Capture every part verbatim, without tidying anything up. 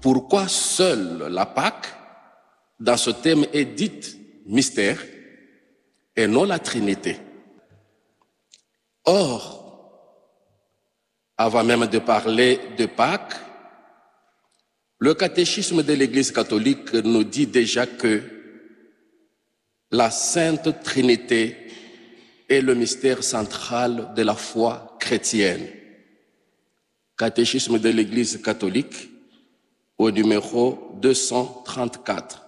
pourquoi seule la Pâque, dans ce thème, est dite mystère et non la Trinité. Or, avant même de parler de Pâques, le catéchisme de l'Église catholique nous dit déjà que la Sainte Trinité est le mystère central de la foi chrétienne. Catéchisme de l'Église catholique au numéro deux cent trente-quatre.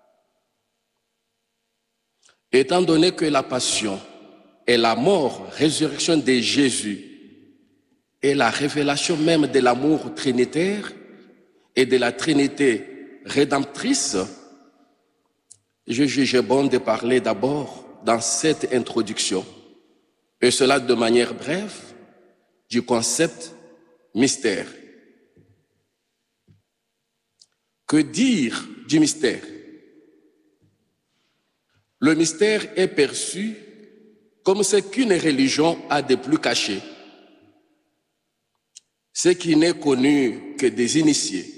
Étant donné que la passion et la mort, résurrection de Jésus est la révélation même de l'amour trinitaire et de la Trinité rédemptrice, je juge bon de parler d'abord dans cette introduction, et cela de manière brève, du concept mystère. Que dire du mystère? Le mystère est perçu comme ce qu'une religion a de plus caché, ce qui n'est connu que des initiés.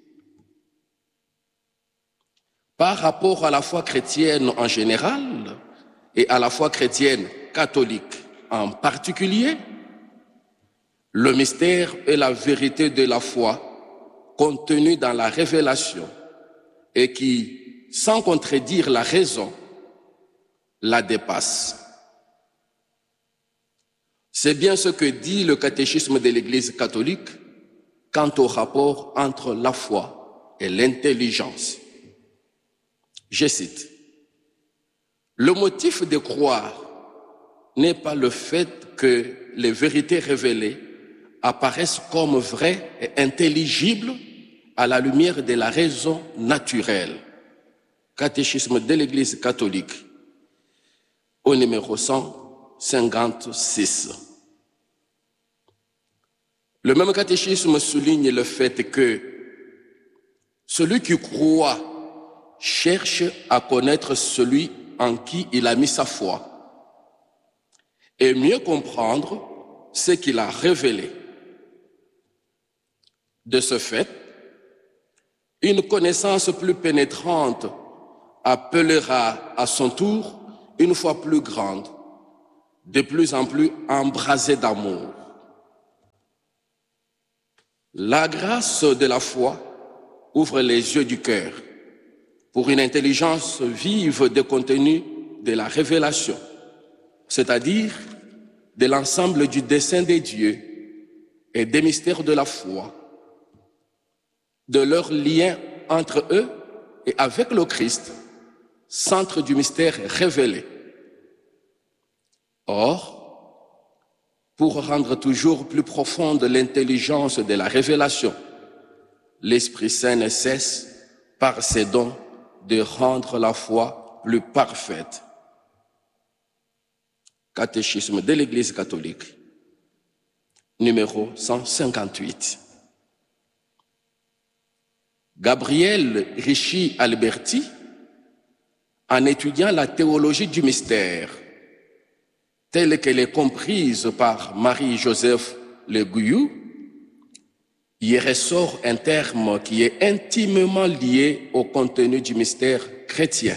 Par rapport à la foi chrétienne en général et à la foi chrétienne catholique en particulier, le mystère est la vérité de la foi contenue dans la révélation et qui, sans contredire la raison, la dépasse. C'est bien ce que dit le catéchisme de l'Église catholique quant au rapport entre la foi et l'intelligence. Je cite, « Le motif de croire n'est pas le fait que les vérités révélées apparaissent comme vraies et intelligibles à la lumière de la raison naturelle. » Catéchisme de l'Église catholique au numéro cent cinquante-six. Le même catéchisme souligne le fait que celui qui croit cherche à connaître celui en qui il a mis sa foi et mieux comprendre ce qu'il a révélé. De ce fait, une connaissance plus pénétrante appellera à son tour une foi plus grande, de plus en plus embrasée d'amour. La grâce de la foi ouvre les yeux du cœur pour une intelligence vive des contenus de la révélation, c'est-à-dire de l'ensemble du dessein des dieux et des mystères de la foi, de leur lien entre eux et avec le Christ, centre du mystère révélé. Or, pour rendre toujours plus profonde l'intelligence de la révélation, l'Esprit Saint ne cesse, par ses dons, de rendre la foi plus parfaite. Catéchisme de l'Église catholique, numéro cent cinquante-huit. Gabriel Ricci Alberti, en étudiant la théologie du mystère, telle qu'elle est comprise par Marie-Joseph Le Guyou, y ressort un terme qui est intimement lié au contenu du mystère chrétien.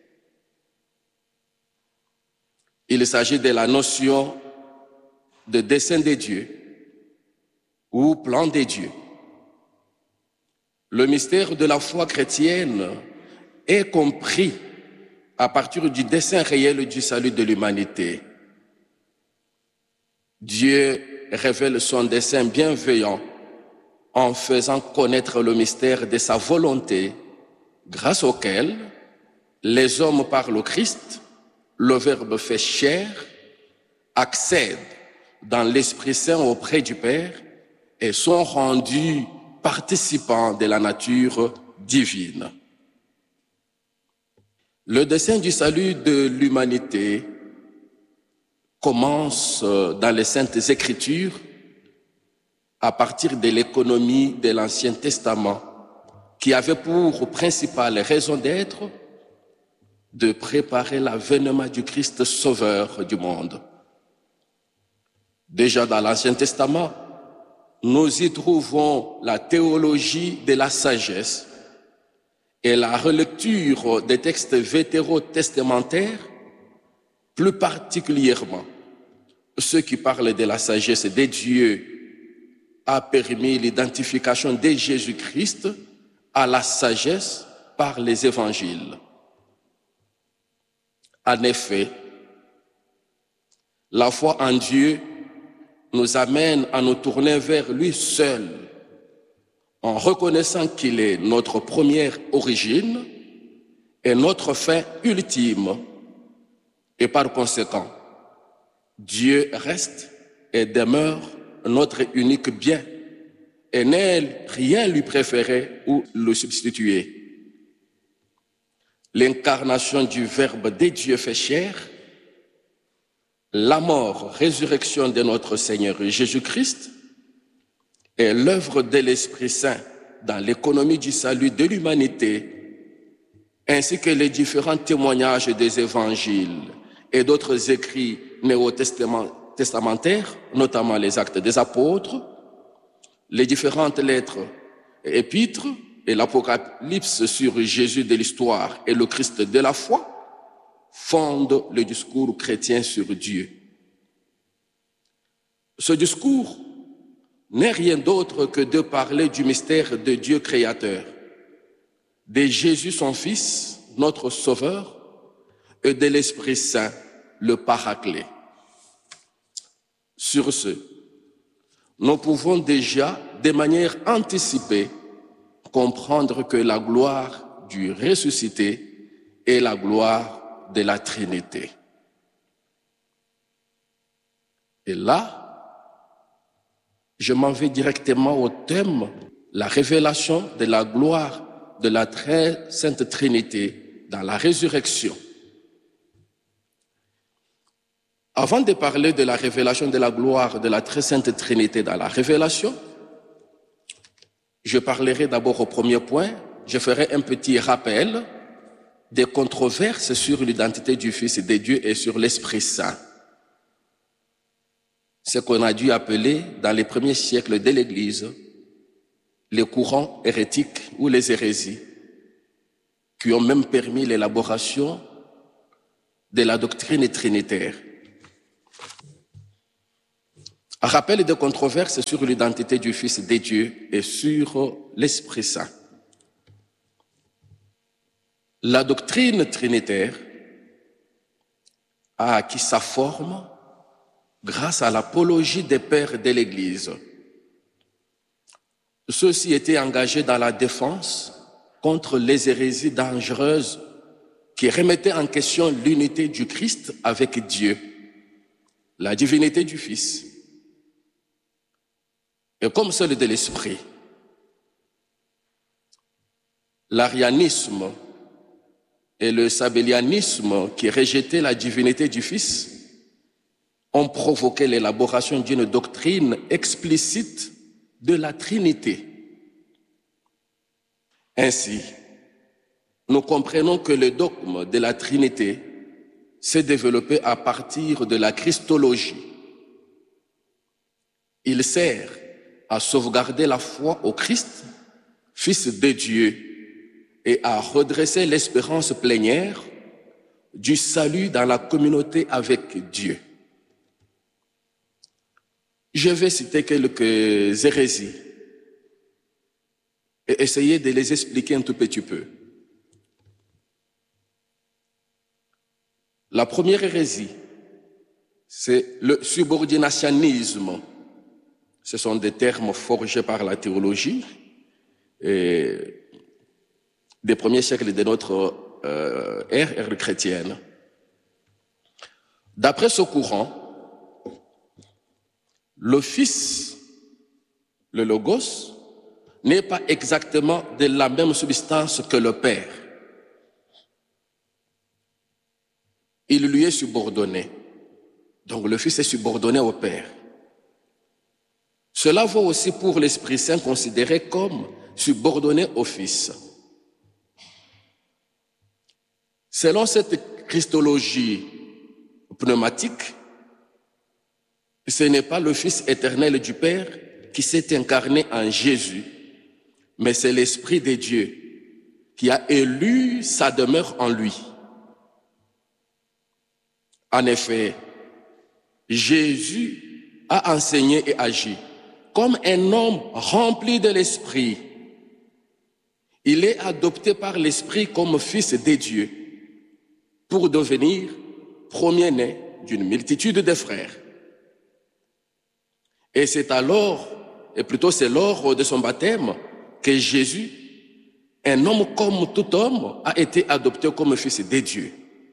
Il s'agit de la notion de dessein de Dieu ou plan de Dieu. Le mystère de la foi chrétienne est compris à partir du dessein réel du salut de l'humanité. Dieu révèle son dessein bienveillant en faisant connaître le mystère de sa volonté, grâce auquel les hommes par le Christ, le Verbe fait chair, accèdent dans l'Esprit Saint auprès du Père et sont rendus participants de la nature divine. Le dessein du salut de l'humanité commence dans les Saintes Écritures à partir de l'économie de l'Ancien Testament qui avait pour principale raison d'être de préparer l'avènement du Christ sauveur du monde. Déjà dans l'Ancien Testament, nous y trouvons la théologie de la sagesse et la relecture des textes vétérotestamentaires, plus particulièrement ceux qui parlent de la sagesse de Dieu, a permis l'identification de Jésus-Christ à la sagesse par les évangiles. En effet, la foi en Dieu nous amène à nous tourner vers lui seul, en reconnaissant qu'il est notre première origine et notre fin ultime. Et par conséquent, Dieu reste et demeure notre unique bien, et n'est rien lui préférer ou le substituer. L'incarnation du Verbe de Dieu fait chair, la mort, résurrection de notre Seigneur Jésus-Christ et l'œuvre de l'Esprit Saint dans l'économie du salut de l'humanité, ainsi que les différents témoignages des évangiles et d'autres écrits néo-testamentaires, notamment les Actes des Apôtres, les différentes lettres et épîtres et l'Apocalypse sur Jésus de l'histoire et le Christ de la foi, fondent le discours chrétien sur Dieu. Ce discours n'est rien d'autre que de parler du mystère de Dieu créateur, de Jésus son Fils, notre Sauveur, et de l'Esprit Saint, le Paraclet. Sur ce, nous pouvons déjà, de manière anticipée, comprendre que la gloire du ressuscité est la gloire de la Trinité. Et là, je m'en vais directement au thème, la révélation de la gloire de la très sainte Trinité dans la résurrection. Avant de parler de la révélation de la gloire de la très sainte Trinité dans la révélation, je parlerai d'abord au premier point, je ferai un petit rappel des controverses sur l'identité du Fils de Dieu et sur l'Esprit Saint. Ce qu'on a dû appeler dans les premiers siècles de l'Église les courants hérétiques ou les hérésies, qui ont même permis l'élaboration de la doctrine trinitaire. Un rappel de controverses sur l'identité du Fils de Dieu et sur l'Esprit Saint. La doctrine trinitaire a acquis sa forme grâce à l'apologie des pères de l'Église. Ceux-ci étaient engagés dans la défense contre les hérésies dangereuses qui remettaient en question l'unité du Christ avec Dieu, la divinité du Fils, et comme celle de l'Esprit. L'arianisme et le sabellianisme qui rejetaient la divinité du Fils ont provoqué l'élaboration d'une doctrine explicite de la Trinité. Ainsi, nous comprenons que le dogme de la Trinité s'est développé à partir de la Christologie. Il sert à sauvegarder la foi au Christ, Fils de Dieu, et à redresser l'espérance plénière du salut dans la communauté avec Dieu. Je vais citer quelques hérésies et essayer de les expliquer un tout petit peu. La première hérésie, c'est le subordinationnisme. Ce sont des termes forgés par la théologie et des premiers siècles de notre euh, ère, ère chrétienne. D'après ce courant, le Fils, le Logos, n'est pas exactement de la même substance que le Père. Il lui est subordonné. Donc le Fils est subordonné au Père. Cela vaut aussi pour l'Esprit Saint considéré comme subordonné au Fils. Selon cette christologie pneumatique, ce n'est pas le Fils éternel du Père qui s'est incarné en Jésus, mais c'est l'Esprit de Dieu qui a élu sa demeure en lui. En effet, Jésus a enseigné et agi comme un homme rempli de l'Esprit. Il est adopté par l'Esprit comme fils de Dieu pour devenir premier-né d'une multitude de frères. Et c'est alors, et plutôt c'est lors de son baptême, que Jésus, un homme comme tout homme, a été adopté comme fils de Dieu.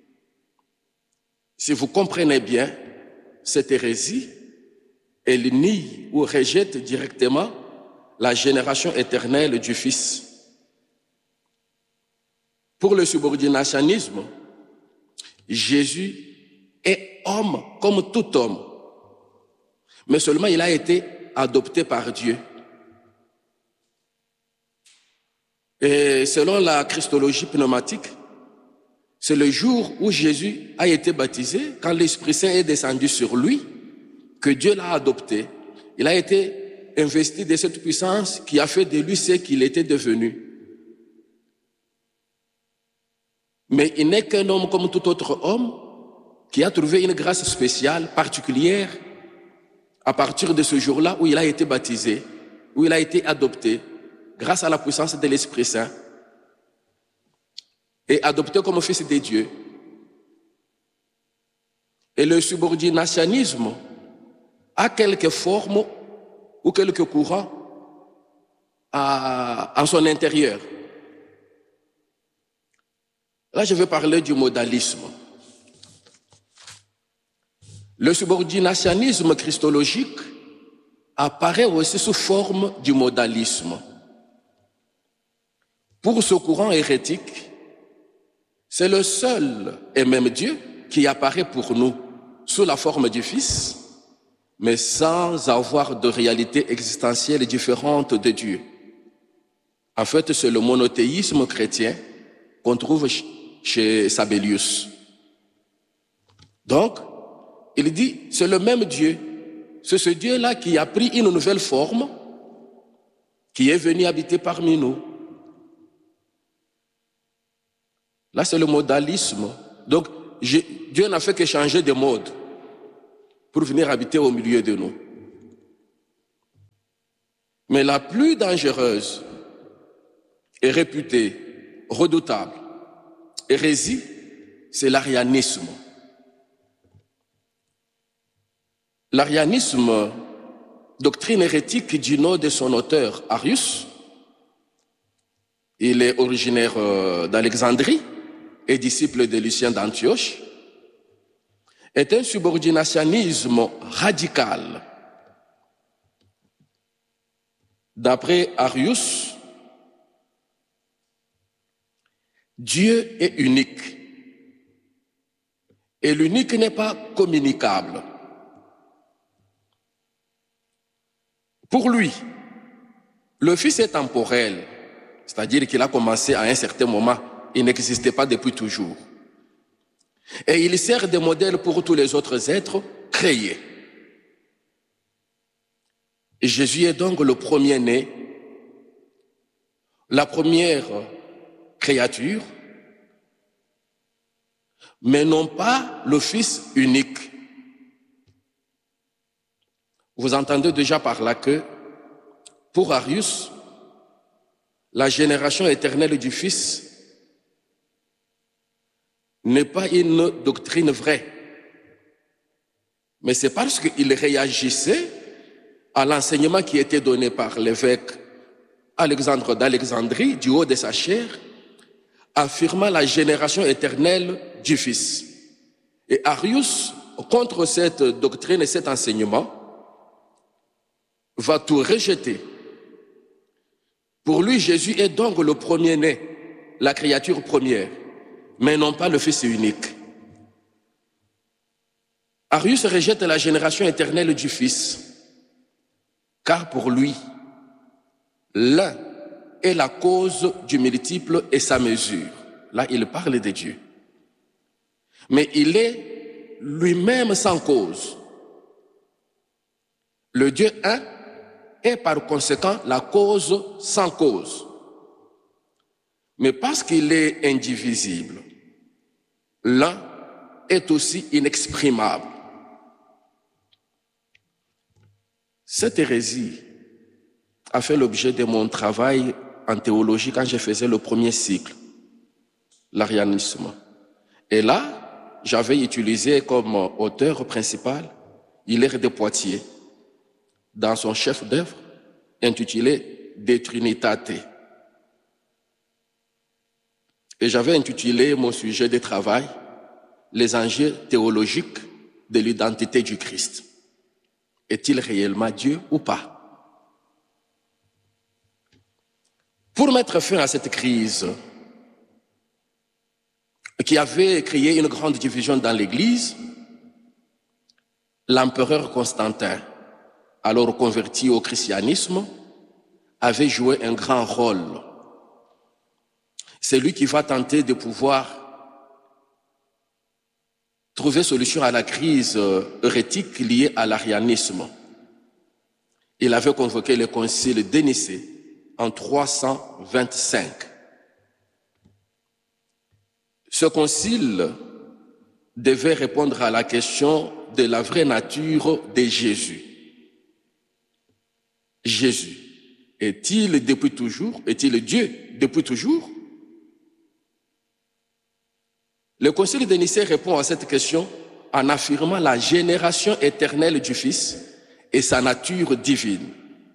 Si vous comprenez bien cette hérésie, elle nie ou rejette directement la génération éternelle du Fils. Pour le subordinationnisme, Jésus est homme comme tout homme, mais seulement il a été adopté par Dieu. Et selon la christologie pneumatique, c'est le jour où Jésus a été baptisé, quand l'Esprit Saint est descendu sur lui, que Dieu l'a adopté. Il a été investi de cette puissance qui a fait de lui ce qu'il était devenu. Mais il n'est qu'un homme comme tout autre homme qui a trouvé une grâce spéciale, particulière, à partir de ce jour-là où il a été baptisé, où il a été adopté, grâce à la puissance de l'Esprit Saint, et adopté comme fils de Dieu. Et le subordinationnisme a quelques formes ou quelques courants à, en son intérieur. Là, je vais parler du modalisme. Le subordinationnisme christologique apparaît aussi sous forme du modalisme. Pour ce courant hérétique, c'est le seul et même Dieu qui apparaît pour nous sous la forme du Fils, mais sans avoir de réalité existentielle différente de Dieu. En fait, c'est le monothéisme chrétien qu'on trouve chez Sabellius. Donc, il dit, c'est le même Dieu. C'est ce Dieu-là qui a pris une nouvelle forme, qui est venu habiter parmi nous. Là, c'est le modalisme. Donc, je, Dieu n'a fait que changer de mode pour venir habiter au milieu de nous. Mais la plus dangereuse et réputée, redoutable, hérésie, c'est l'arianisme. L'arianisme, doctrine hérétique du nom de son auteur, Arius, il est originaire d'Alexandrie et disciple de Lucien d'Antioche, est un subordinationnisme radical. D'après Arius, Dieu est unique et l'unique n'est pas communicable. Pour lui, le Fils est temporel, c'est-à-dire qu'il a commencé à un certain moment, il n'existait pas depuis toujours. Et il sert de modèle pour tous les autres êtres créés. Et Jésus est donc le premier-né, la première créature, mais non pas le Fils unique. Vous entendez déjà par là que, pour Arius, la génération éternelle du Fils n'est pas une doctrine vraie, mais c'est parce qu'il réagissait à l'enseignement qui était donné par l'évêque Alexandre d'Alexandrie, du haut de sa chair, affirmant la génération éternelle du Fils. Et Arius, contre cette doctrine et cet enseignement, va tout rejeter. Pour lui, Jésus est donc le premier-né, la créature première, mais non pas le Fils unique. Arius rejette la génération éternelle du Fils, car pour lui, l'un est la cause du multiple et sa mesure. Là, il parle de Dieu. Mais il est lui-même sans cause. Le Dieu un est par conséquent la cause sans cause. Mais parce qu'il est indivisible, l'un est aussi inexprimable. Cette hérésie a fait l'objet de mon travail en théologie quand je faisais le premier cycle, l'arianisme. Et là, j'avais utilisé comme auteur principal Hilaire de Poitiers dans son chef d'œuvre intitulé De Trinitate. Et j'avais intitulé mon sujet de travail Les enjeux théologiques de l'identité du Christ. Est-il réellement Dieu ou pas? Pour mettre fin à cette crise qui avait créé une grande division dans l'Église, l'empereur Constantin, alors converti au christianisme, avait joué un grand rôle. C'est lui qui va tenter de pouvoir trouver solution à la crise hérétique liée à l'arianisme. Il avait convoqué le concile de Nicée en trois cent vingt-cinq. Ce concile devait répondre à la question de la vraie nature de Jésus. Jésus, est-il depuis toujours? Est-il Dieu depuis toujours? Le concile de Nicée répond à cette question en affirmant la génération éternelle du Fils et sa nature divine.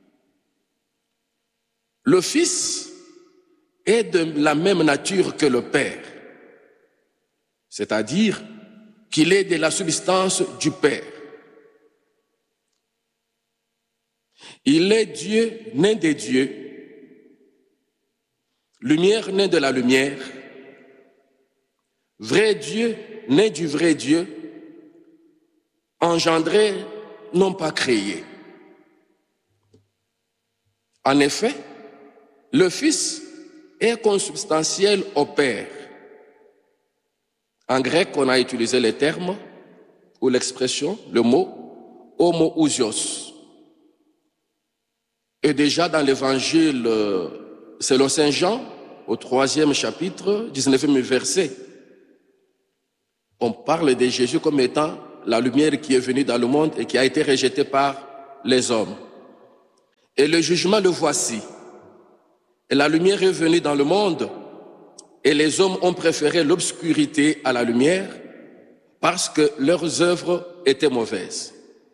Le Fils est de la même nature que le Père, c'est-à-dire qu'il est de la substance du Père. Il est Dieu né de Dieu, lumière né de la lumière, vrai Dieu né du vrai Dieu, engendré, non pas créé. En effet, le Fils est consubstantiel au Père. En grec, on a utilisé le terme ou l'expression, le mot homoousios. Et déjà dans l'évangile selon saint Jean, au troisième chapitre, dix-neuvième verset, on parle de Jésus comme étant la lumière qui est venue dans le monde et qui a été rejetée par les hommes. Et le jugement le voici. Et la lumière est venue dans le monde et les hommes ont préféré l'obscurité à la lumière parce que leurs œuvres étaient mauvaises.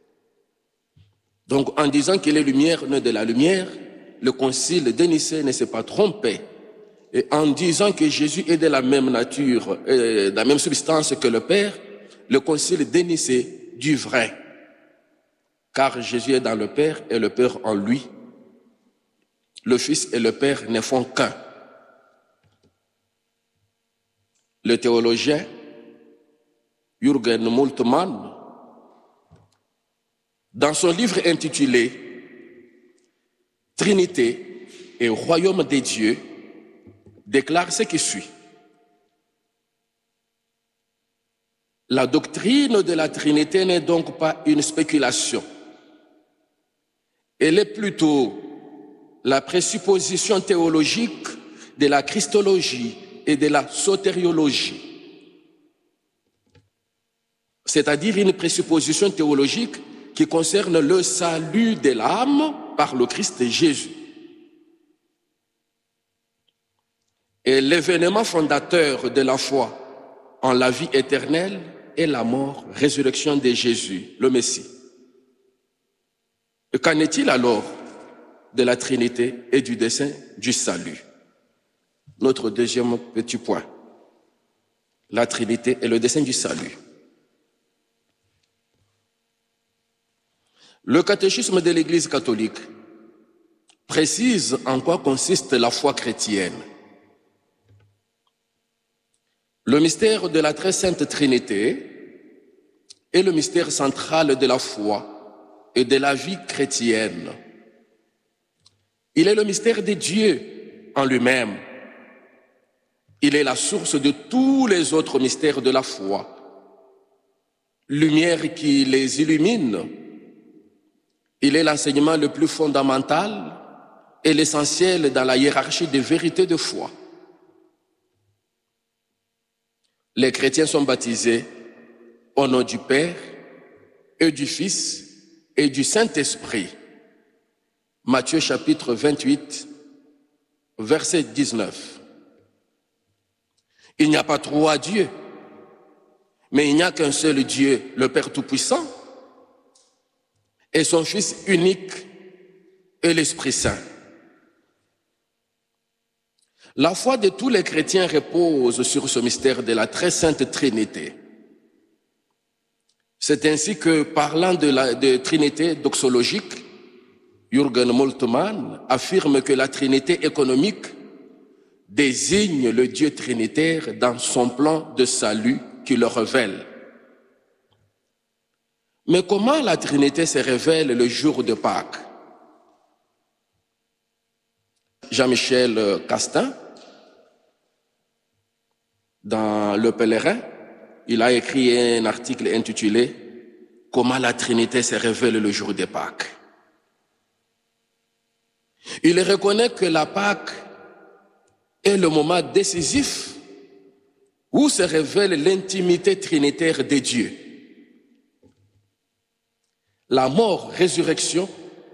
Donc, en disant qu'il est lumière, né de la lumière, le concile de Nicée ne s'est pas trompé. Et en disant que Jésus est de la même nature, euh, de la même substance que le Père, le concile de Nicée dit vrai. Car Jésus est dans le Père et le Père en lui. Le Fils et le Père ne font qu'un. Le théologien Jürgen Moltmann, dans son livre intitulé « Trinité et Royaume des dieux », déclare ce qui suit. La doctrine de la Trinité n'est donc pas une spéculation. Elle est plutôt la présupposition théologique de la christologie et de la sotériologie. C'est-à-dire une présupposition théologique qui concerne le salut de l'âme par le Christ Jésus. Et l'événement fondateur de la foi en la vie éternelle est la mort, résurrection de Jésus, le Messie. Et qu'en est-il alors de la Trinité et du dessein du salut? Notre deuxième petit point, la Trinité et le dessein du salut. Le catéchisme de l'Église catholique précise en quoi consiste la foi chrétienne. Le mystère de la très sainte Trinité est le mystère central de la foi et de la vie chrétienne. Il est le mystère de Dieu en lui-même. Il est la source de tous les autres mystères de la foi. Lumière qui les illumine, Il est l'enseignement le plus fondamental et l'essentiel dans la hiérarchie des vérités de foi. Les chrétiens sont baptisés au nom du Père et du Fils et du Saint-Esprit. Matthieu chapitre vingt-huit, verset dix-neuf. Il n'y a pas trois dieux, mais il n'y a qu'un seul Dieu, le Père Tout-Puissant, et son Fils unique et l'Esprit Saint. La foi de tous les chrétiens repose sur ce mystère de la très sainte Trinité. C'est ainsi que, parlant de la de Trinité doxologique, Jürgen Moltmann affirme que la Trinité économique désigne le Dieu trinitaire dans son plan de salut qui le révèle. Mais comment la Trinité se révèle le jour de Pâques? Jean-Michel Castin, dans Le Pèlerin, il a écrit un article intitulé « Comment la Trinité se révèle le jour de Pâques ». Il reconnaît que la Pâque est le moment décisif où se révèle l'intimité trinitaire de Dieu. La mort-résurrection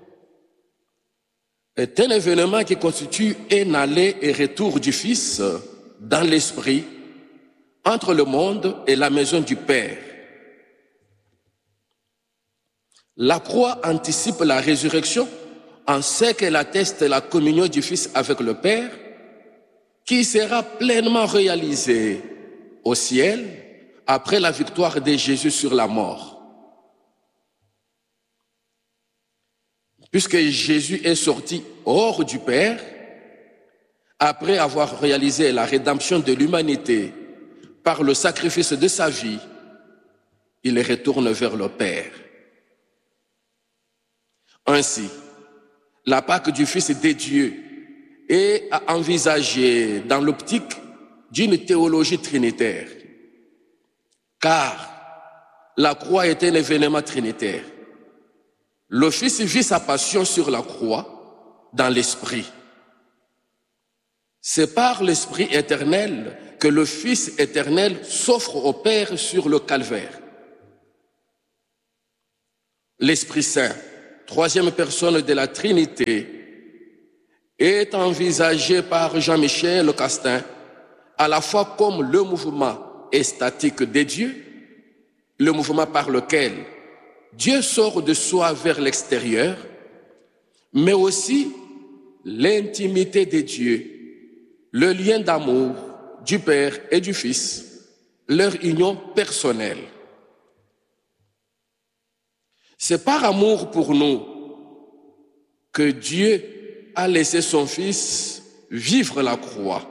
est un événement qui constitue un aller et retour du Fils dans l'esprit entre le monde et la maison du Père. La croix anticipe la résurrection en ce qu'elle atteste la communion du Fils avec le Père, qui sera pleinement réalisée au ciel après la victoire de Jésus sur la mort. Puisque Jésus est sorti hors du Père, après avoir réalisé la rédemption de l'humanité par le sacrifice de sa vie, il retourne vers le Père. Ainsi, la Pâque du Fils de Dieu est à envisager dans l'optique d'une théologie trinitaire, car la croix est un événement trinitaire. Le Fils vit sa passion sur la croix dans l'Esprit. C'est par l'Esprit éternel que le Fils éternel s'offre au Père sur le calvaire. L'Esprit Saint, troisième personne de la Trinité, est envisagé par Jean-Michel Castin à la fois comme le mouvement extatique de Dieu, le mouvement par lequel Dieu sort de soi vers l'extérieur, mais aussi l'intimité de Dieu, le lien d'amour du Père et du Fils, leur union personnelle. C'est par amour pour nous que Dieu a laissé son Fils vivre la croix.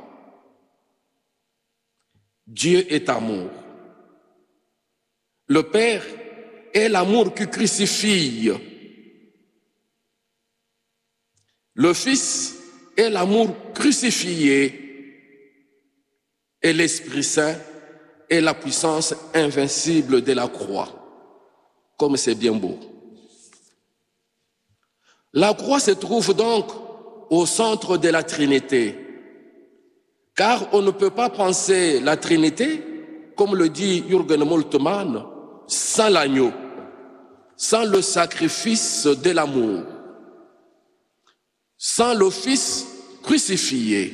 Dieu est amour. Le Père est l'amour qui crucifie. Le Fils est l'amour crucifié. Et l'Esprit Saint est la puissance invincible de la croix. Comme c'est bien beau. La croix se trouve donc au centre de la Trinité, car on ne peut pas penser la Trinité, comme le dit Jürgen Moltmann, sans l'agneau, sans le sacrifice de l'amour, sans le Fils crucifié.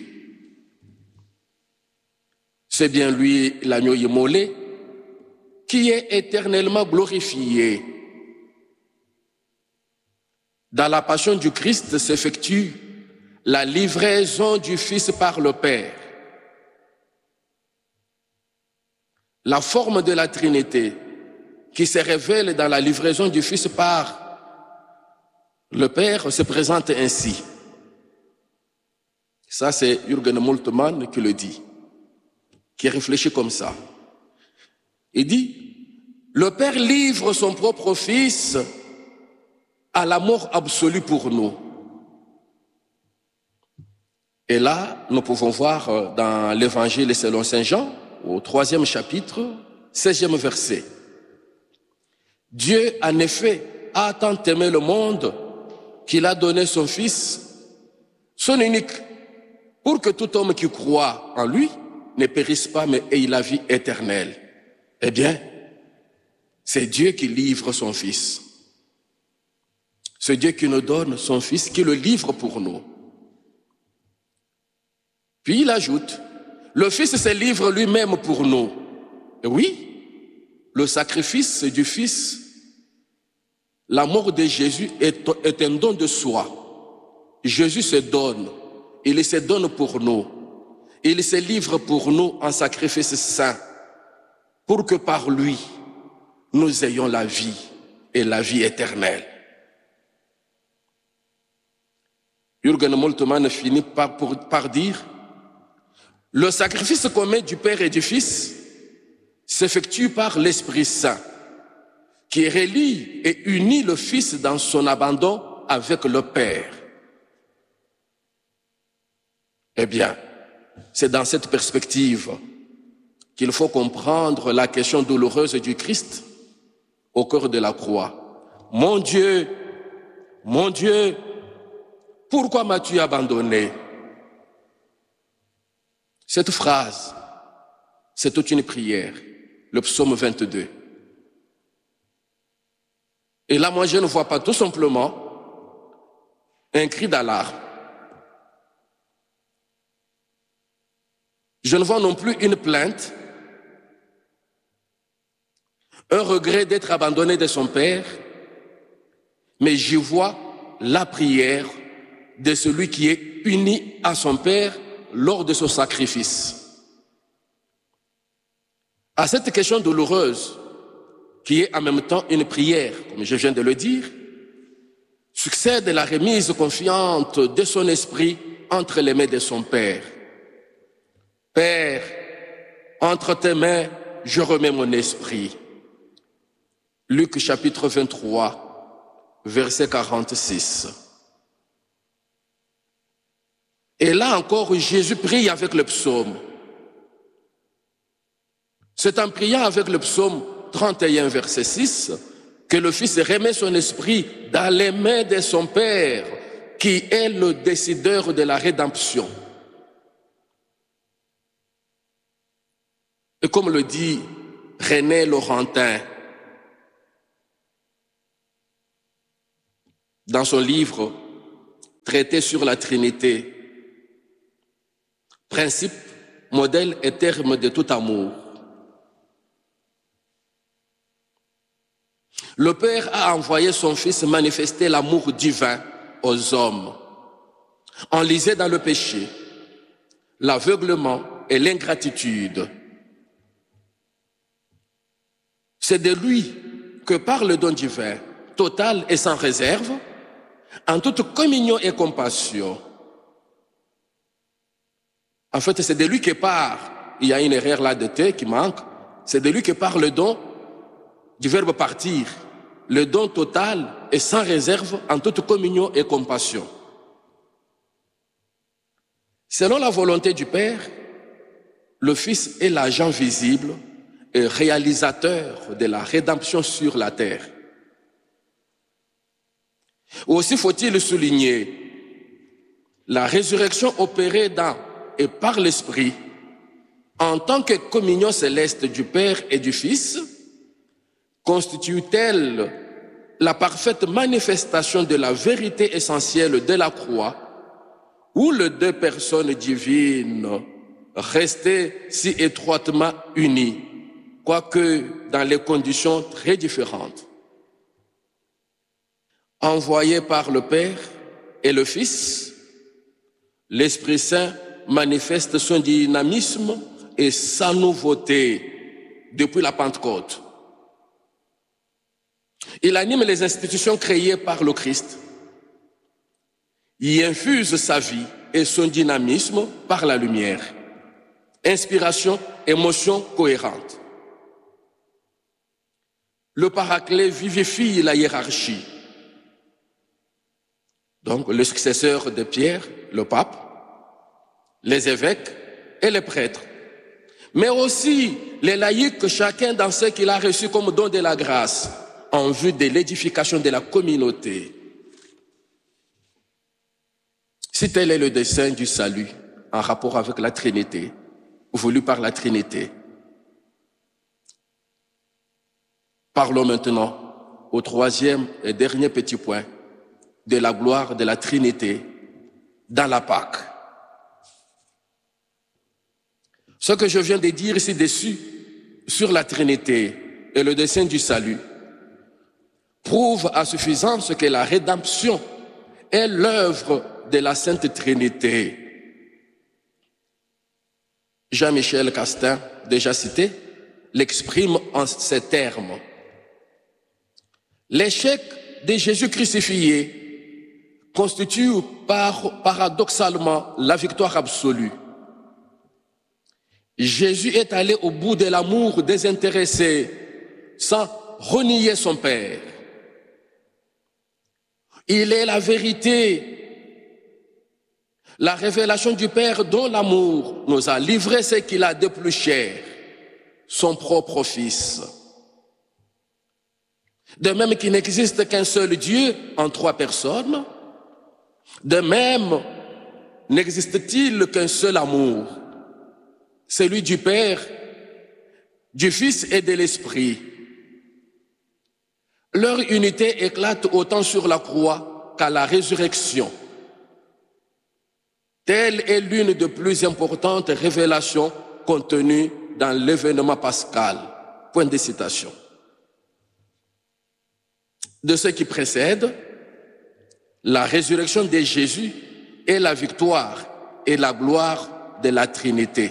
C'est bien lui, l'agneau immolé, qui est éternellement glorifié. Dans la passion du Christ s'effectue la livraison du Fils par le Père. La forme de la Trinité qui se révèle dans la livraison du Fils par le Père se présente ainsi. Ça, c'est Jürgen Moltmann qui le dit, qui réfléchit comme ça. Il dit, le Père livre son propre Fils à la mort absolue pour nous. Et là, nous pouvons voir dans l'Évangile selon saint Jean, au troisième chapitre, seizième verset. Dieu, en effet, a tant aimé le monde qu'il a donné son Fils, son unique, pour que tout homme qui croit en lui ne périsse pas, mais ait la vie éternelle. Eh bien, c'est Dieu qui livre son Fils. C'est Dieu qui nous donne son Fils, qui le livre pour nous. Puis il ajoute, le Fils se livre lui-même pour nous. Et oui, le sacrifice du Fils, l'amour de Jésus est, est un don de soi. Jésus se donne, il se donne pour nous. Il se livre pour nous en sacrifice saint, pour que par lui, nous ayons la vie et la vie éternelle. Jürgen Moltmann finit par, pour, par dire, le sacrifice commun du Père et du Fils s'effectue par l'Esprit Saint, qui relie et unit le Fils dans son abandon avec le Père. Eh bien, c'est dans cette perspective qu'il faut comprendre la question douloureuse du Christ au cœur de la croix. Mon Dieu, mon Dieu, pourquoi m'as-tu abandonné? Cette phrase, c'est toute une prière, le psaume vingt-deux. Et là, moi, je ne vois pas tout simplement un cri d'alarme. Je ne vois non plus une plainte, un regret d'être abandonné de son Père, mais j'y vois la prière de celui qui est uni à son Père lors de son sacrifice. À cette question douloureuse, qui est en même temps une prière, comme je viens de le dire, succède la remise confiante de son esprit entre les mains de son Père. Père, entre tes mains, je remets mon esprit. Luc chapitre vingt-trois, verset quarante-six. Et là encore, Jésus prie avec le psaume. C'est en priant avec le psaume trente et un, verset six, que le Fils remet son esprit dans les mains de son Père, qui est le décideur de la rédemption. Et comme le dit René Laurentin dans son livre Traité sur la Trinité, principe, modèle et terme de tout amour. Le Père a envoyé son Fils manifester l'amour divin aux hommes. Enlisés dans le péché, l'aveuglement et l'ingratitude. C'est de lui que par le don divin, total et sans réserve, en toute communion et compassion. En fait, c'est de lui que part, il y a une erreur là de T qui manque, c'est de lui que part le don du verbe partir, le don total et sans réserve en toute communion et compassion. Selon la volonté du Père, le Fils est l'agent visible et réalisateur de la rédemption sur la terre. Aussi faut-il souligner la résurrection opérée dans et par l'Esprit en tant que communion céleste du Père et du Fils, constitue-t-elle la parfaite manifestation de la vérité essentielle de la croix, où les deux personnes divines restaient si étroitement unies, quoique dans des conditions très différentes. Envoyé par le Père et le Fils, l'Esprit Saint manifeste son dynamisme et sa nouveauté depuis la Pentecôte. Il anime les institutions créées par le Christ. Il infuse sa vie et son dynamisme par la lumière. Inspiration, émotion cohérente. Le Paraclet vivifie la hiérarchie. Donc, le successeur de Pierre, le pape, les évêques et les prêtres, mais aussi les laïcs, chacun dans ce qu'il a reçu comme don de la grâce, en vue de l'édification de la communauté. Si tel est le dessein du salut en rapport avec la Trinité, voulu par la Trinité, parlons maintenant au troisième et dernier petit point de la gloire de la Trinité dans la Pâque. Ce que je viens de dire ici-dessus sur la Trinité et le dessein du salut prouve à suffisance que la rédemption est l'œuvre de la Sainte Trinité. Jean-Michel Castin, déjà cité, l'exprime en ces termes. L'échec de Jésus crucifié constitue par, paradoxalement la victoire absolue. Jésus est allé au bout de l'amour désintéressé sans renier son Père. Il est la vérité, la révélation du Père dont l'amour nous a livré ce qu'il a de plus cher, son propre Fils. De même qu'il n'existe qu'un seul Dieu en trois personnes, de même n'existe-t-il qu'un seul amour, celui du Père, du Fils et de l'Esprit. Leur unité éclate autant sur la croix qu'à la résurrection. Telle est l'une des plus importantes révélations contenues dans l'événement pascal. Point de citation. De ce qui précède, la résurrection de Jésus est la victoire et la gloire de la Trinité.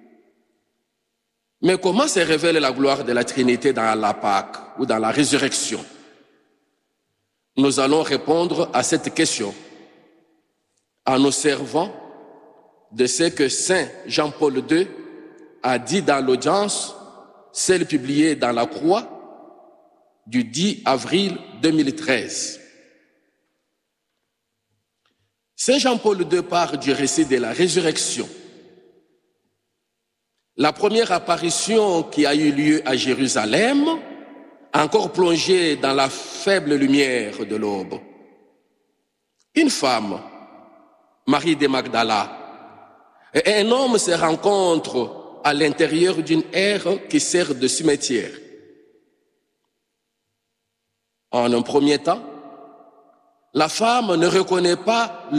Mais comment se révèle la gloire de la Trinité dans la Pâque ou dans la résurrection? Nous allons répondre à cette question en nous servant de ce que Saint Jean-Paul deux a dit dans l'audience, celle publiée dans la Croix du dix avril deux mille treize. Saint Jean-Paul deux part du récit de la résurrection. La première apparition qui a eu lieu à Jérusalem, encore plongée dans la faible lumière de l'aube. Une femme, Marie de Magdala, et un homme se rencontrent à l'intérieur d'une aire qui sert de cimetière. En un premier temps, la femme ne reconnaît pas